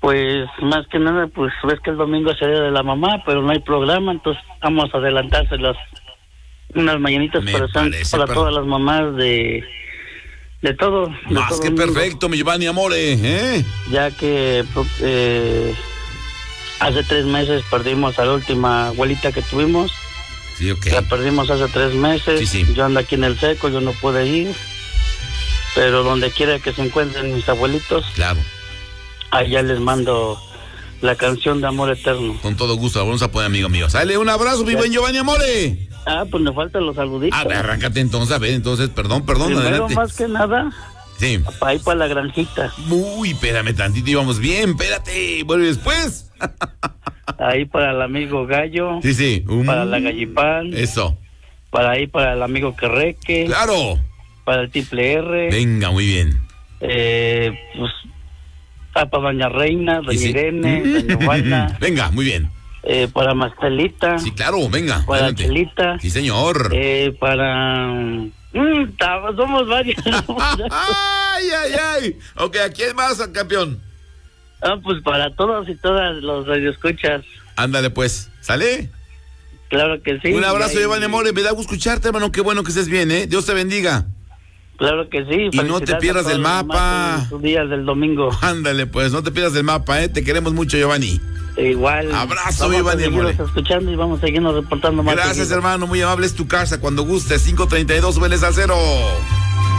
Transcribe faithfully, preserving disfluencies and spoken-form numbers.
Pues más que nada, pues ves que el domingo es el día de la mamá, pero no hay programa, entonces vamos a adelantárselas unas mañanitas Me para, para per- todas las mamás de de todo. De Más todo que el mundo. perfecto, mi Giovanni Amore, ¿eh? Ya que eh, hace tres meses perdimos a la última abuelita que tuvimos. Sí, ok. La perdimos hace tres meses. Sí, sí. Yo ando aquí en el seco, yo no pude ir. Pero donde quiera que se encuentren mis abuelitos, Claro. allá les mando la canción de Amor Eterno. Con todo gusto, la vamos a poner, amigo mío. Sale, un abrazo, mi buen Giovanni Amore. Ah, pues me faltan los saluditos. A ver, arráncate entonces, a ver, entonces, perdón, perdón, Primero, adelante. más que nada, Sí. para ir para la granjita. Uy, espérame tantito, íbamos bien, espérate. Bueno, y después. Ahí para el amigo Gallo. Sí, sí. Um, Para la Gallipán. Eso. Para ahí para el amigo Querreque. Claro. Para el Triple R. Venga, muy bien. Eh, pues, ah, para Doña Reina, Doña Sí, sí. Irene, Doña Juana. Venga, muy bien. Eh, para Mastelita. Sí, claro, venga. Para adelante. Chelita. Sí, señor. Eh, para... Mm, ta- somos varios. ay, ay, ay. Ok, ¿a quién más, campeón? Ah, pues para todos y todas los radioescuchas. Ándale, pues. ¿Sale? Claro que sí. Un abrazo, y, Giovanni Amore. Me da gusto escucharte, hermano. Qué bueno que estés bien, ¿eh? Dios te bendiga. Claro que sí. Y no te pierdas del mapa. Sus días del domingo. Ándale, pues. No te pierdas del mapa, ¿eh? Te queremos mucho, Giovanni. Igual. Abrazo, vamos Giovanni a Amore. seguirnos escuchando y vamos a seguirnos reportando más. Gracias, seguido. hermano. Muy amable. Es tu casa. Cuando guste. cinco treinta y dos, Vélez al cero.